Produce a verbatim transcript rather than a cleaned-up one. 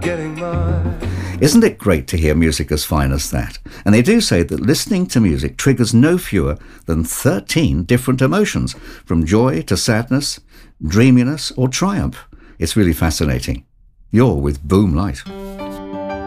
getting mine. Isn't it great to hear music as fine as that? And they do say that listening to music triggers no fewer than thirteen different emotions, from joy to sadness, dreaminess or triumph. It's really fascinating. You're with Boom Light.